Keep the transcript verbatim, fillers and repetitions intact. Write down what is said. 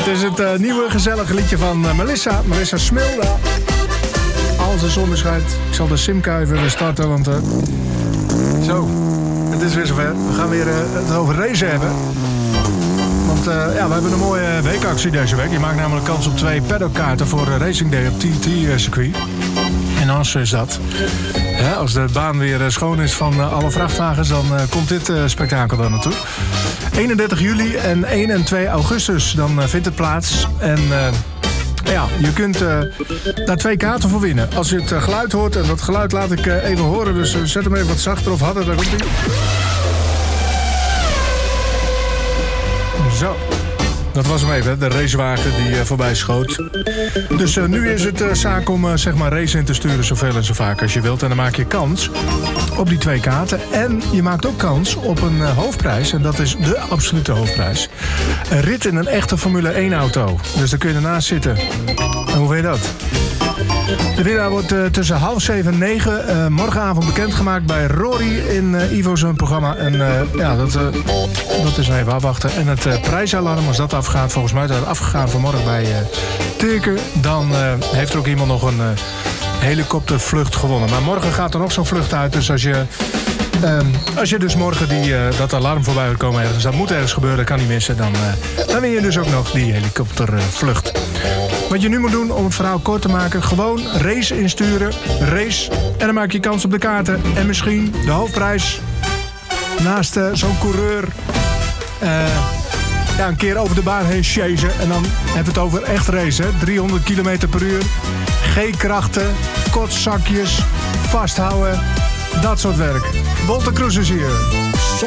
Het is het uh, nieuwe gezellige liedje van uh, Melissa. Melissa Smilda. Als de zon schijnt. Ik zal de simkuiven weer starten, want... Uh... Zo, het is weer zover. We gaan weer uh, het over racen hebben. Want uh, ja, we hebben een mooie weekactie deze week. Je maakt namelijk kans op twee paddockkaarten voor uh, Racing Day op T T-circuit. In Assen is dat. Ja, als de baan weer uh, schoon is van uh, alle vrachtwagens, dan uh, komt dit uh, spektakel daar naartoe. eenendertig juli en één en twee augustus, dan uh, vindt het plaats. En uh, ja, je kunt uh, daar twee kaarten voor winnen. Als je het uh, geluid hoort, en dat geluid laat ik uh, even horen, dus uh, zet hem even wat zachter of harder. Daar komt hij. Zo. Dat was hem even, de racewagen die uh, voorbij schoot. Dus uh, nu is het uh, zaak om uh, zeg maar race in te sturen zoveel en zo vaak als je wilt. En dan maak je kans op die twee kaarten. En je maakt ook kans op een uh, hoofdprijs. En dat is de absolute hoofdprijs. Een rit in een echte Formule één auto. Dus daar kun je ernaast zitten. En hoe weet je dat? De winnaar wordt uh, tussen half zeven en negen uh, morgenavond bekendgemaakt bij Rory in uh, Ivo zijn programma. En uh, ja, dat, uh, dat is even afwachten. En het uh, prijsalarm, als dat afgaat, volgens mij is dat afgegaan vanmorgen bij uh, Turken. Dan uh, heeft er ook iemand nog een uh, helikoptervlucht gewonnen. Maar morgen gaat er nog zo'n vlucht uit. Dus als je, uh, als je dus morgen die, uh, dat alarm voorbij wil komen ergens, dat moet ergens gebeuren, kan niet missen. Dan, uh, dan win je dus ook nog die helikoptervlucht. Wat je nu moet doen om het verhaal kort te maken, gewoon race insturen, race. En dan maak je kans op de kaarten. En misschien de hoofdprijs naast uh, zo'n coureur uh, ja, een keer over de baan heen chasen. En dan hebben we het over echt racen. driehonderd kilometer per uur, G-krachten, kortzakjes, vasthouden, dat soort werk. Wolter Kroes is hier.